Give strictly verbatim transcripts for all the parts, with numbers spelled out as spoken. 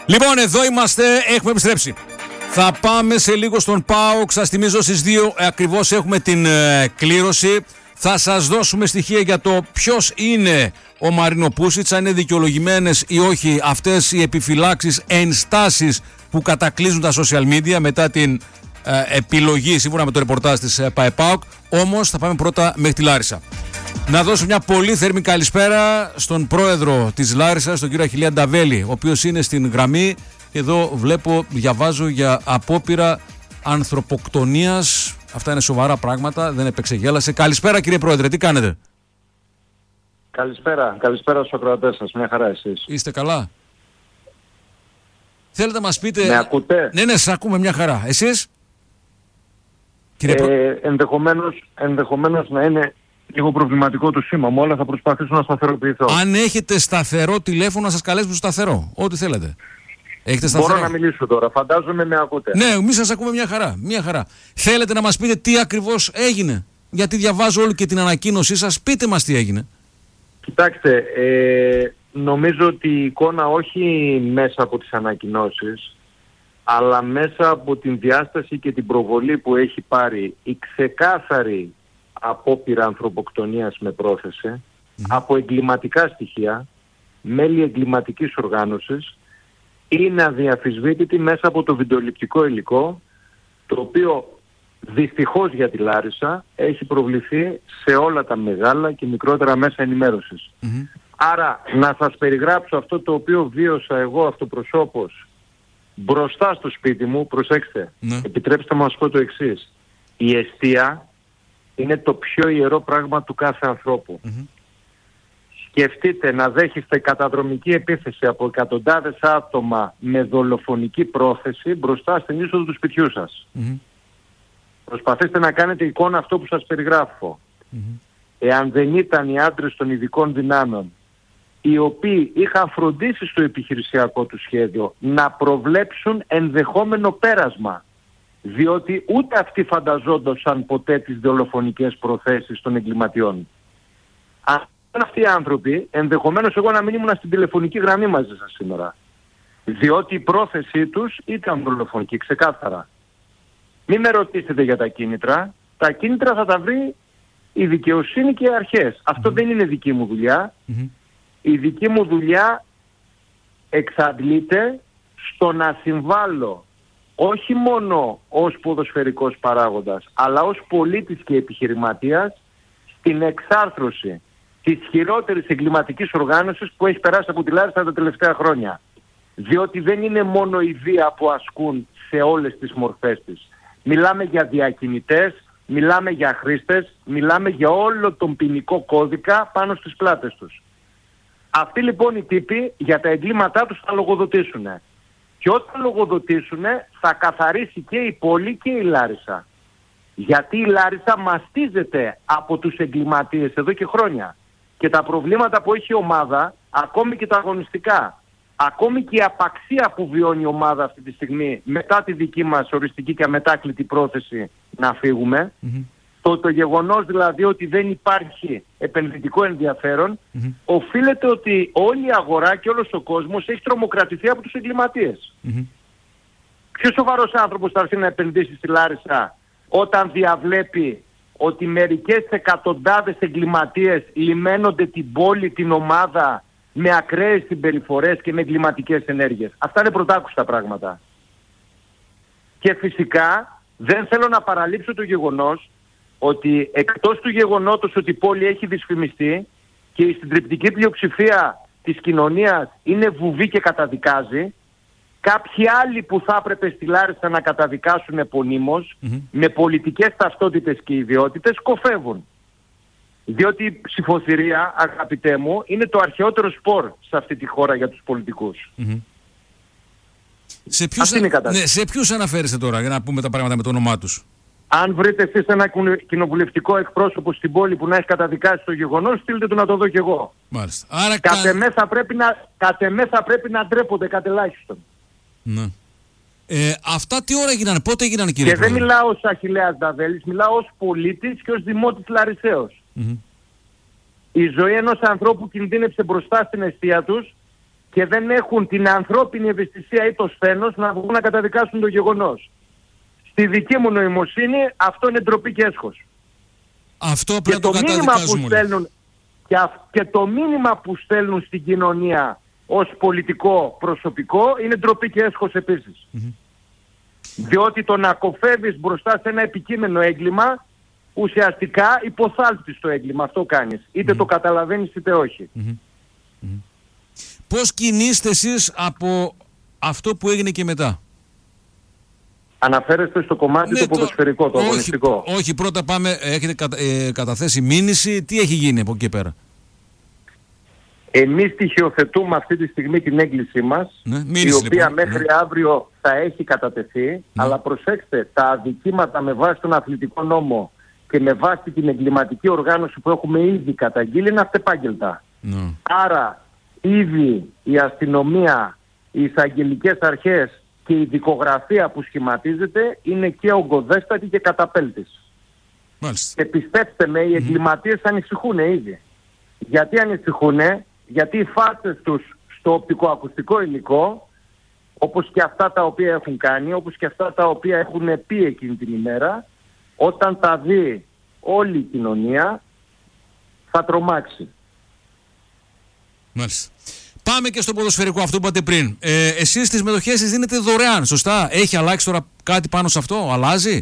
Λοιπόν, εδώ είμαστε, έχουμε επιστρέψει. Θα πάμε σε λίγο στον ΠΑΟΚ. Σας θυμίζω στις δύο ακριβώς έχουμε την ε, κλήρωση. Θα σας δώσουμε στοιχεία για το ποιος είναι ο Μαρίνο Πούσιτς, αν είναι δικαιολογημένες ή όχι αυτές οι επιφυλάξεις, ενστάσεις που κατακλείζουν τα social media μετά την ε, επιλογή σύμφωνα με το ρεπορτάζ της ε, ΠΑΕΠΑΟΚ. Όμως θα πάμε πρώτα μέχρι τη Λάρισα. Να δώσω μια πολύ θερμή καλησπέρα στον πρόεδρο της Λάρισσας, τον κύριο Αχιλλέα Νταβέλη, ο οποίος είναι στην γραμμή. Εδώ βλέπω, διαβάζω για απόπειρα ανθρωποκτονίας. Αυτά είναι σοβαρά πράγματα, δεν επεξεγέλασε. Καλησπέρα κύριε πρόεδρε, τι κάνετε? Καλησπέρα, καλησπέρα στους ακροατές σας, μια χαρά εσείς. Είστε καλά? Θέλετε να μας πείτε... Με ακούτε? Ναι, ναι, σας ακούμε μια χαρά. Εσείς? Κύριε ε, προ... ενδεχομένως, ενδεχομένως να είναι λίγο προβληματικό το σήμα μου, αλλά θα προσπαθήσω να σταθεροποιηθώ. Αν έχετε σταθερό τηλέφωνο, να σας καλέσουμε στο σταθερό. Ό,τι θέλετε. Έχετε σταθερό? Μπορώ να μιλήσω τώρα, φαντάζομαι με ακούτε. Ναι, εμείς σας ακούμε μια χαρά, μια χαρά. Θέλετε να μας πείτε τι ακριβώς έγινε? Γιατί διαβάζω όλη και την ανακοίνωσή σας. Πείτε μας τι έγινε. Κοιτάξτε, ε, νομίζω ότι η εικόνα όχι μέσα από τις ανακοινώσεις, αλλά μέσα από την διάσταση και την προβολή που έχει πάρει η ξεκάθαρη απόπειρα ανθρωποκτονίας με πρόθεση, mm. από εγκληματικά στοιχεία, μέλη εγκληματικής οργάνωσης, είναι αδιαφυσβήτητη μέσα από το βιντεοληπτικό υλικό, το οποίο δυστυχώς για τη Λάρισα έχει προβληθεί σε όλα τα μεγάλα και μικρότερα μέσα ενημέρωσης. Mm-hmm. Άρα να σας περιγράψω αυτό το οποίο βίωσα εγώ αυτοπροσώπως μπροστά στο σπίτι μου. Προσέξτε, mm-hmm. επιτρέψτε μου να σας πω το εξής. Η εστία είναι το πιο ιερό πράγμα του κάθε ανθρώπου. Mm-hmm. Σκεφτείτε να δέχεστε καταδρομική επίθεση από εκατοντάδες άτομα με δολοφονική πρόθεση μπροστά στην είσοδο του σπιτιού σας. Mm-hmm. Προσπαθήστε να κάνετε εικόνα αυτό που σας περιγράφω. Mm-hmm. Εάν δεν ήταν οι άντρες των ειδικών δυνάμεων, οι οποίοι είχαν φροντίσει στο επιχειρησιακό του σχέδιο να προβλέψουν ενδεχόμενο πέρασμα, διότι ούτε αυτοί φανταζόντουσαν ποτέ τις δολοφονικές προθέσεις των εγκληματιών. Αν αυτοί οι άνθρωποι, ενδεχομένως εγώ να μην ήμουν στην τηλεφωνική γραμμή μαζί σας σήμερα, διότι η πρόθεσή τους ήταν δολοφονική, ξεκάθαρα. Μην με ρωτήσετε για τα κίνητρα. Τα κίνητρα θα τα βρει η δικαιοσύνη και οι αρχές. Mm-hmm. Αυτό δεν είναι δική μου δουλειά. Mm-hmm. Η δική μου δουλειά εξαντλείται στο να συμβάλλω όχι μόνο ως ποδοσφαιρικός παράγοντας, αλλά ως πολίτης και επιχειρηματίας στην εξάρθρωση της χειρότερης εγκληματικής οργάνωσης που έχει περάσει από τη Λάρισα τα τελευταία χρόνια. Διότι δεν είναι μόνο η βία που ασκούν σε όλες τις μορφές της. Μιλάμε για διακινητές, μιλάμε για χρήστες, μιλάμε για όλο τον ποινικό κώδικα πάνω στις πλάτες τους. Αυτοί λοιπόν οι τύποι για τα εγκλήματά τους θα λογοδοτήσουν. Και όταν λογοδοτήσουν θα καθαρίσει και η πόλη και η Λάρισα. Γιατί η Λάρισα μαστίζεται από τους εγκληματίες εδώ και χρόνια. Και τα προβλήματα που έχει η ομάδα, ακόμη και τα αγωνιστικά, ακόμη και η απαξία που βιώνει η ομάδα αυτή τη στιγμή μετά τη δική μας οριστική και αμετάκλητη πρόθεση να φύγουμε, mm-hmm. το, το γεγονός δηλαδή ότι δεν υπάρχει επενδυτικό ενδιαφέρον, mm-hmm. οφείλεται ότι όλη η αγορά και όλος ο κόσμος έχει τρομοκρατηθεί από τους εγκληματίες. Mm-hmm. Ποιος σοβαρός άνθρωπος θα έρθει να επενδύσει στη Λάρισα όταν διαβλέπει ότι μερικές εκατοντάδες εγκληματίες λιμένονται την πόλη, την ομάδα, με ακραίες συμπεριφορές και με εγκληματικές ενέργειες? Αυτά είναι πρωτάκουστα πράγματα. Και φυσικά δεν θέλω να παραλείψω το γεγονός ότι εκτός του γεγονότος ότι η πόλη έχει δυσφημιστεί και η συντριπτική πλειοψηφία της κοινωνίας είναι βουβή και καταδικάζει, κάποιοι άλλοι που θα έπρεπε στη Λάρισα να καταδικάσουν επωνύμως, mm-hmm. με πολιτικές ταυτότητες και ιδιότητες, κοφεύουν. Διότι η ψηφοθυρία, αγαπητέ μου, είναι το αρχαιότερο σπορ σε αυτή τη χώρα για τους πολιτικούς. Mm-hmm. Σε ποιους, ναι, σε ποιους αναφέρεστε τώρα, για να πούμε τα πράγματα με το όνομά τους? Αν βρείτε εσείς ένα κοινοβουλευτικό εκπρόσωπο στην πόλη που να έχει καταδικάσει το γεγονός, στείλτε το να το δω κι εγώ. Μάλιστα. Άρα κατ' εμέ θα πρέπει να, κατ' εμέ θα πρέπει να ντρέπονται κατ' ελάχιστον. Ναι. Ε, αυτά τι ώρα έγιναν, πότε έγιναν κύριε Και Πρόεδρε? δεν μιλάω ως Αχιλλέας Νταβέλης, μιλάω ως πολίτης και ως δημότης Λαρισαίος. Mm-hmm. Η ζωή ενός ανθρώπου κινδύνεψε μπροστά στην εστία τους και δεν έχουν την ανθρώπινη ευαισθησία ή το σθένος να βγουν να καταδικάσουν το γεγονός. Στη δική μου νοημοσύνη αυτό είναι ντροπή και έσχος. Αυτό πρέπει να το καταδικάζουμε. Στέλνουν, και, α, και το μήνυμα που στέλνουν στην κοινωνία ως πολιτικό προσωπικό είναι ντροπή και έσχος επίσης. Mm-hmm. Διότι το να κοφεύεις μπροστά σε ένα επικείμενο έγκλημα, ουσιαστικά υποθάλπτεις το έγκλημα. Αυτό κάνεις. Είτε mm-hmm. το καταλαβαίνεις είτε όχι. Mm-hmm. Mm-hmm. Πώς κινείστε εσείς από αυτό που έγινε και μετά? Αναφέρεστε στο κομμάτι ναι, το ποδοσφαιρικό, το, το αγωνιστικό. Όχι, όχι, πρώτα πάμε, έχετε κατα, ε, καταθέσει μήνυση. Τι έχει γίνει από εκεί πέρα? Εμείς στοιχειοθετούμε αυτή τη στιγμή την έγκλησή μας, ναι, μήνυση, η οποία λοιπόν, μέχρι ναι. αύριο θα έχει κατατεθεί, ναι. αλλά προσέξτε, τα αδικήματα με βάση τον αθλητικό νόμο και με βάση την εγκληματική οργάνωση που έχουμε ήδη καταγγείλει είναι αυτεπάγγελτα. Ναι. Άρα ήδη η αστυνομία, οι εισαγγελικές αρχές και η δικογραφία που σχηματίζεται είναι και ογκοδέστατη και καταπέλτης. Μάλιστα. Και πιστέψτε με, οι εγκληματίες mm-hmm. ανησυχούν ήδη. Γιατί ανησυχούν? Γιατί οι φάρσες τους στο οπτικοακουστικό υλικό, όπως και αυτά τα οποία έχουν κάνει, όπως και αυτά τα οποία έχουν πει εκείνη την ημέρα, όταν τα δει όλη η κοινωνία θα τρομάξει. Μάλιστα. Πάμε και στο ποδοσφαιρικό, αυτό που είπατε πριν. Ε, εσείς τις μετοχές τις δίνετε δωρεάν, σωστά? Έχει αλλάξει τώρα κάτι πάνω σε αυτό? Αλλάζει?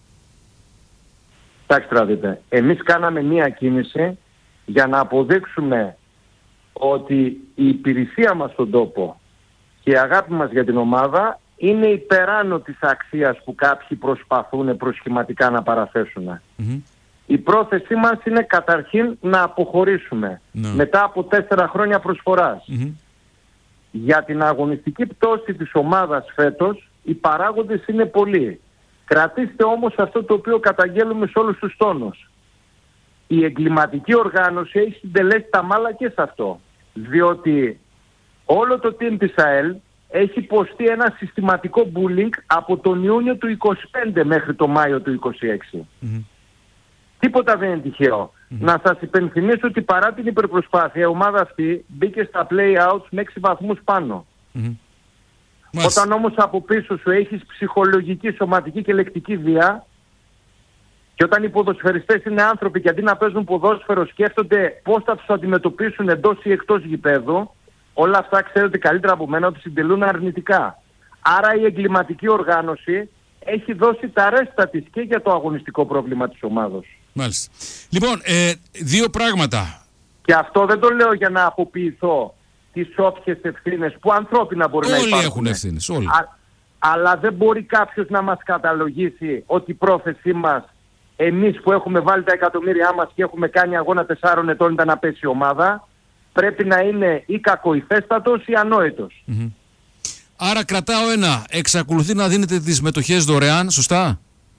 Κοιτάξτε να δείτε. Εμείς κάναμε μία κίνηση για να αποδείξουμε ότι η υπηρεσία μας στον τόπο και η αγάπη μας για την ομάδα είναι υπεράνω της αξίας που κάποιοι προσπαθούν προσχηματικά να παραθέσουν. Mm-hmm. Η πρόθεσή μας είναι καταρχήν να αποχωρήσουμε no. μετά από τέσσερα χρόνια προσφοράς. Mm-hmm. Για την αγωνιστική πτώση της ομάδας φέτος οι παράγοντες είναι πολλοί. Κρατήστε όμως αυτό το οποίο καταγγέλουμε σε όλους τους τόνους. Η εγκληματική οργάνωση έχει συντελέσει τα μάλα και σε αυτό. Διότι όλο το team της ΑΕΛ έχει υποστεί ένα συστηματικό bullying από τον Ιούνιο του είκοσι πέντε μέχρι τον Μάιο του είκοσι έξι. Mm-hmm. Τίποτα δεν είναι τυχαίο. Mm-hmm. Να σας υπενθυμίσω ότι παρά την υπερπροσπάθεια η ομάδα αυτή μπήκε στα play-outs με έξι βαθμούς πάνω. Mm-hmm. Όταν όμως από πίσω σου έχεις ψυχολογική, σωματική και λεκτική βία και όταν οι ποδοσφαιριστές είναι άνθρωποι και αντί να παίζουν ποδόσφαιρο σκέφτονται πώς θα τους αντιμετωπίσουν εντός ή εκτός γηπέδου, όλα αυτά ξέρετε καλύτερα από μένα ότι συντελούν αρνητικά. Άρα η εγκληματική οργάνωση έχει δώσει τα ρέστα της και για το αγωνιστικό πρόβλημα της ομάδος. Μάλιστα. Λοιπόν, ε, δύο πράγματα. Και αυτό δεν το λέω για να αποποιηθώ τις όποιες ευθύνες που ανθρώπινα μπορεί όλοι να υπάρχουν. Όλοι έχουν ευθύνες, όλοι. Α, αλλά δεν μπορεί κάποιος να μας καταλογίσει ότι η πρόθεσή μας, εμείς που έχουμε βάλει τα εκατομμύρια μας και έχουμε κάνει αγώνα τεσσάρων ετών ήταν να πέσει η ομάδα, πρέπει να είναι ή κακοϊθέστατος ή ανόητος. Mm-hmm. Άρα κρατάω ένα, εξακολουθεί να δίνετε τις μετοχές δωρεάν, σωστά?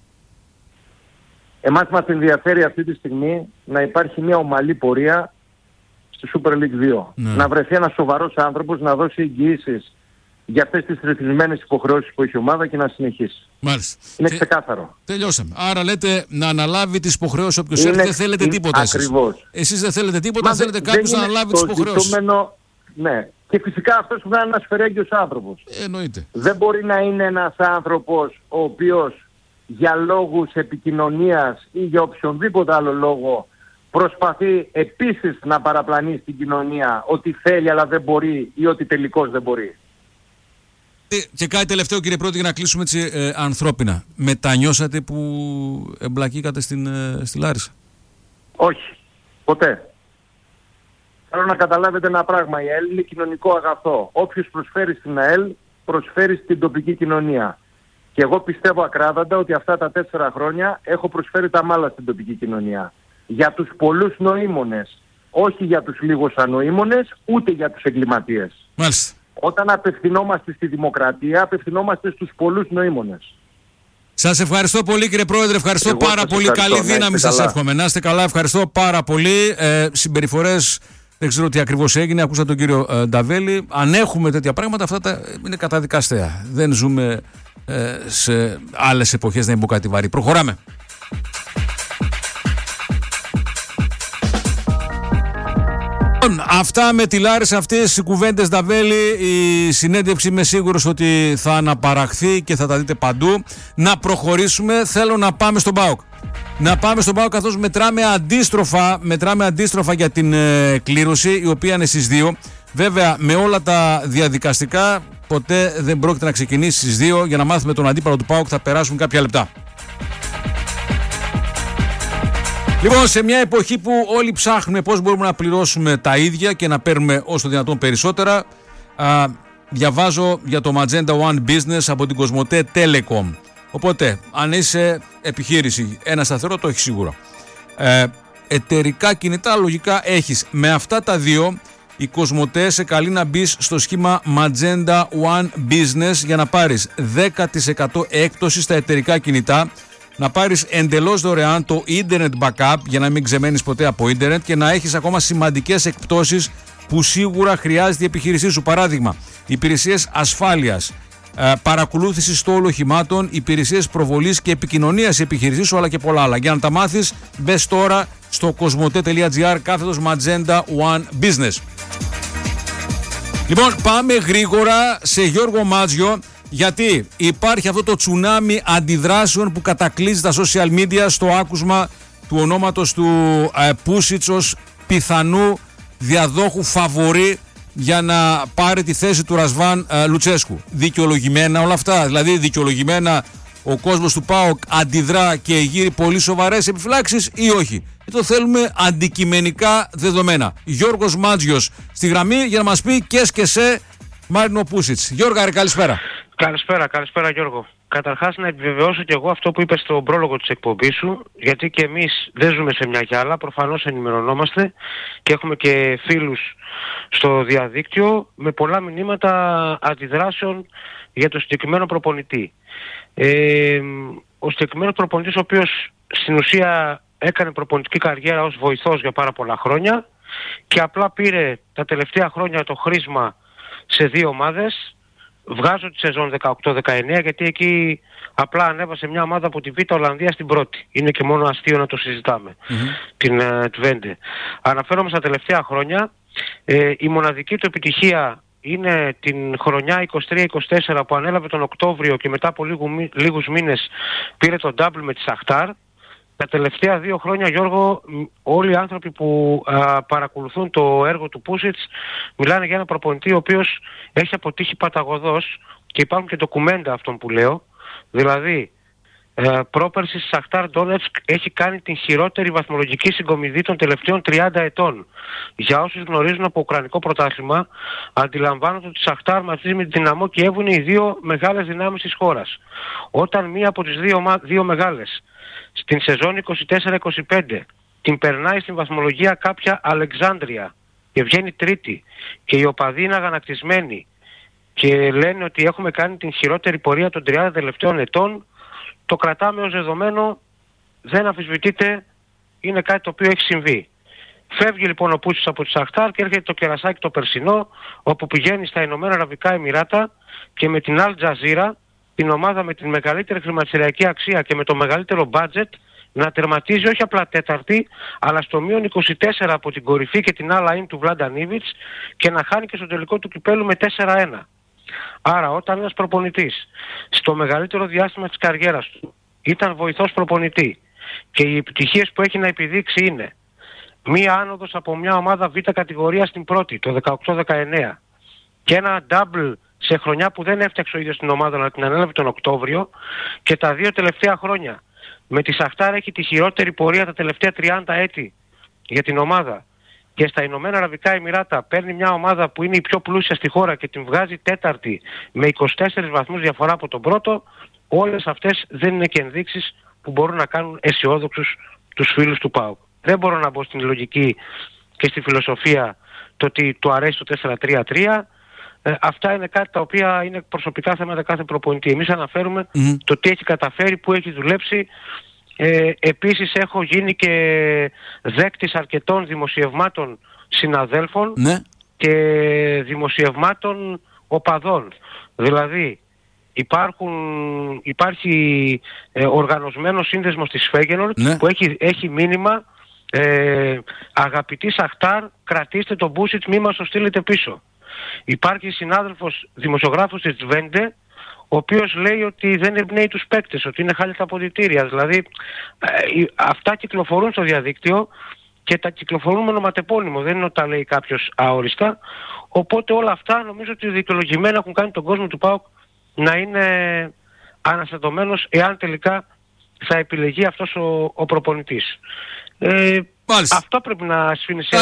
Εμάς μας ενδιαφέρει αυτή τη στιγμή να υπάρχει μια ομαλή πορεία στη Super League δύο. Ναι. Να βρεθεί ένας σοβαρός άνθρωπος να δώσει εγγυήσεις για αυτές τις ρυθμισμένες υποχρεώσεις που έχει η ομάδα και να συνεχίσει. Μάλιστα. Είναι Τε... ξεκάθαρο. Τελειώσαμε. Άρα λέτε να αναλάβει τις υποχρεώσεις όποιος έρθει, δεν θέλετε είναι... τίποτα εσείς. Ακριβώς. Εσείς δεν θέλετε τίποτα, Μα θέλετε κάποιος να αναλάβει τις υποχρεώσεις. Ζητούμενο... Ναι. Και φυσικά αυτός που θα είναι ένας φερέγγιος άνθρωπος. Ε, εννοείται. Δεν μπορεί να είναι ένας άνθρωπος ο οποίος για λόγους επικοινωνίας ή για οποιονδήποτε άλλο λόγο προσπαθεί επίσης να παραπλανεί στην κοινωνία ότι θέλει αλλά δεν μπορεί ή ότι τελικώς δεν μπορεί. Και κάτι τελευταίο κύριε Πρόεδρε για να κλείσουμε έτσι ε, ανθρώπινα. Μετανιώσατε που εμπλακήκατε στην, ε, στη Λάρισα? Όχι. Ποτέ. Θέλω να καταλάβετε ένα πράγμα. Η ΑΕΛ είναι κοινωνικό αγαθό. Όποιος προσφέρει στην ΑΕΛ προσφέρει στην τοπική κοινωνία. Και εγώ πιστεύω ακράδαντα ότι αυτά τα τέσσερα χρόνια έχω προσφέρει τα μάλα στην τοπική κοινωνία. Για τους πολλούς νοήμονες. Όχι για τους λίγους ανοήμονες, ούτε για τους εγκληματίες. Μάλιστα. Όταν απευθυνόμαστε στη δημοκρατία, απευθυνόμαστε στους πολλούς νοήμονες. Σας ευχαριστώ πολύ κύριε Πρόεδρε, ευχαριστώ Εγώ πάρα πολύ. Καλή δύναμη σας εύχομαι. Να είστε καλά, ευχαριστώ πάρα πολύ. Ε, συμπεριφορές, δεν ξέρω τι ακριβώς έγινε, ακούσα τον κύριο ε, Νταβέλη. Αν έχουμε τέτοια πράγματα, αυτά τα, είναι καταδικαστέα. Δεν ζούμε ε, σε άλλες εποχές να είναι κάτι βαρύ. Προχωράμε. Αυτά με τη Λάρισα, αυτές οι κουβέντες Νταβέλη. Η συνέντευξη είμαι σίγουρος ότι θα αναπαραχθεί και θα τα δείτε παντού. Να προχωρήσουμε, θέλω να πάμε στον ΠΑΟΚ. Να πάμε στον ΠΑΟΚ, καθώς μετράμε αντίστροφα, μετράμε αντίστροφα για την ε, κλήρωση, η οποία είναι στις δύο. Βέβαια, με όλα τα διαδικαστικά, ποτέ δεν πρόκειται να ξεκινήσει στις δύο. Για να μάθουμε τον αντίπαλο του ΠΑΟΚ θα περάσουν κάποια λεπτά. Λοιπόν, σε μια εποχή που όλοι ψάχνουμε πώς μπορούμε να πληρώσουμε τα ίδια και να παίρνουμε όσο δυνατόν περισσότερα, α, διαβάζω για το Magenta One Business από την Κοσμοτέ Telecom. Οπότε, αν είσαι επιχείρηση, ένα σταθερό το έχει σίγουρα. Ε, εταιρικά κινητά λογικά έχεις. Με αυτά τα δύο, η Κοσμοτέ σε καλεί να μπεις στο σχήμα Magenta One Business για να πάρεις δέκα τοις εκατό έκπτωση στα εταιρικά κινητά, να πάρεις εντελώς δωρεάν το Internet Backup για να μην ξεμένεις ποτέ από Ίντερνετ και να έχεις ακόμα σημαντικές εκπτώσεις που σίγουρα χρειάζεται η επιχείρησή σου. Παράδειγμα, υπηρεσίες ασφάλειας, παρακολούθηση στόλου οχημάτων, υπηρεσίες προβολής και επικοινωνίας η επιχείρησή σου, αλλά και πολλά άλλα. Για να τα μάθεις, μπες τώρα στο κοσμοτέ.gr κάθετος Magenta One Business. Λοιπόν, πάμε γρήγορα σε Γιώργο Μάτζιο, γιατί υπάρχει αυτό το τσουνάμι αντιδράσεων που κατακλείζει τα social media στο άκουσμα του ονόματος του ε, Πούσιτς ως πιθανού διαδόχου φαβορί για να πάρει τη θέση του Ρασβάν ε, Λουτσέσκου. Δικαιολογημένα όλα αυτά, δηλαδή δικαιολογημένα ο κόσμος του ΠΑΟΚ αντιδρά και γύρει πολύ σοβαρές επιφυλάξεις ή όχι? Και το θέλουμε αντικειμενικά δεδομένα. Γιώργος Μάτζιος στη γραμμή για να μας πει και σε Μάρινο Πούσιτς. Γιώργα, ρε, καλησπέρα. Καλησπέρα, καλησπέρα Γιώργο. Καταρχάς να επιβεβαιώσω και εγώ αυτό που είπες στον πρόλογο της εκπομπής σου, γιατί και εμείς δεν ζούμε σε μια γυάλα, προφανώς ενημερωνόμαστε και έχουμε και φίλους στο διαδίκτυο με πολλά μηνύματα αντιδράσεων για το συγκεκριμένο προπονητή. Ε, ο συγκεκριμένος προπονητής, ο οποίος στην ουσία έκανε προπονητική καριέρα ως βοηθός για πάρα πολλά χρόνια και απλά πήρε τα τελευταία χρόνια το χρήσμα σε δύο ομάδες. Βγάζω τη σεζόν δεκαοκτώ δεκαεννέα γιατί εκεί απλά ανέβασε μια ομάδα από τη Β' Ολλανδία στην πρώτη. Είναι και μόνο αστείο να το συζητάμε. Mm-hmm. Την uh, Twente. Αναφέρομαι στα τελευταία χρόνια. Ε, η μοναδική του επιτυχία είναι την χρονιά είκοσι τρία είκοσι τέσσερα που ανέλαβε τον Οκτώβριο και μετά από λίγου, λίγους μήνες πήρε τον double με τη Σαχτάρ. Τα τελευταία δύο χρόνια, Γιώργο, όλοι οι άνθρωποι που α, παρακολουθούν το έργο του Πούσιτς μιλάνε για ένα προπονητή ο οποίος έχει αποτύχει παταγωδώς και υπάρχουν και ντοκουμέντα αυτών που λέω. Δηλαδή, ε, πρόπερση στη Σαχτάρ Ντόνετσκ έχει κάνει την χειρότερη βαθμολογική συγκομιδή των τελευταίων τριάντα ετών. Για όσους γνωρίζουν από ουκρανικό πρωτάθλημα, αντιλαμβάνονται ότι η Σαχτάρ μαζί με την Δυναμό Κιέβου είναι οι δύο μεγάλες δυνάμεις της χώρας. Όταν μία από τις δύο, δύο μεγάλες στην σεζόν είκοσι τέσσερα είκοσι πέντε την περνάει στην βαθμολογία κάποια Αλεξάνδρεια και βγαίνει τρίτη και οι οπαδοί είναι αγανακτισμένοι και λένε ότι έχουμε κάνει την χειρότερη πορεία των τριάντα τελευταίων ετών, το κρατάμε ως δεδομένο, δεν αμφισβητείται, είναι κάτι το οποίο έχει συμβεί. Φεύγει λοιπόν ο Πούσιτς από τη Σαχτάρ και έρχεται το κερασάκι το περσινό, όπου πηγαίνει στα Ηνωμένα Αραβικά Εμιράτα και με την Al Jazeera, την ομάδα με την μεγαλύτερη χρηματιστηριακή αξία και με το μεγαλύτερο budget, να τερματίζει όχι απλά τέταρτη, αλλά στο μείον είκοσι τέσσερα από την κορυφή και την άλλα είναι του Βλάντα Νίβιτς και να χάνει και στο τελικό του κυπέλου με τέσσερα ένα. Άρα όταν ένας προπονητής στο μεγαλύτερο διάστημα της καριέρας του ήταν βοηθός προπονητή και οι επιτυχίες που έχει να επιδείξει είναι μία άνοδος από μια ομάδα β' κατηγορία στην πρώτη το δεκαοκτώ δεκαεννέα και ένα double σε χρονιά που δεν έφτιαξε ο ίδιος την ομάδα αλλά την ανέλαβε τον Οκτώβριο, και τα δύο τελευταία χρόνια με τη Σαχτάρ έχει τη χειρότερη πορεία τα τελευταία τριάντα έτη για την ομάδα και στα Ηνωμένα Αραβικά Εμιράτα παίρνει μια ομάδα που είναι η πιο πλούσια στη χώρα και την βγάζει τέταρτη με είκοσι τέσσερις βαθμούς διαφορά από τον πρώτο, όλες αυτές δεν είναι και ενδείξεις που μπορούν να κάνουν αισιόδοξους τους φίλους του ΠΑΟΚ. Δεν μπορώ να μπω στην λογική και στη φιλοσοφία το ότι του αρέσει το τέσσερα τρία τρία. Ε, αυτά είναι κάτι τα οποία είναι προσωπικά θέματα κάθε προπονητή. Εμείς αναφέρουμε mm. το τι έχει καταφέρει, που έχει δουλέψει. Ε, επίσης έχω γίνει και δέκτης αρκετών δημοσιευμάτων συναδέλφων ναι. και δημοσιευμάτων οπαδών. Δηλαδή υπάρχουν, υπάρχει ε, οργανωσμένος σύνδεσμος της Φέγενορντ ναι. που έχει, έχει μήνυμα Ε, αγαπητοί Σαχτάρ, κρατήστε τον Μπούσιτς, μη μας το στείλετε πίσω. Υπάρχει συνάδελφος δημοσιογράφος της Βέντε, ο οποίος λέει ότι δεν εμπνέει τους παίκτες, ότι είναι χάλια τα αποδυτήρια. Δηλαδή ε, αυτά κυκλοφορούν στο διαδίκτυο και τα κυκλοφορούν με ονοματεπώνυμο, δεν είναι ότι τα λέει κάποιος αόριστα. Οπότε όλα αυτά νομίζω ότι δικαιολογημένα έχουν κάνει τον κόσμο του ΠΑΟΚ να είναι αναστατωμένος εάν τελικά θα επιλεγεί αυτός ο, ο προπονητής. Ε, αυτό πρέπει να σφινήσει.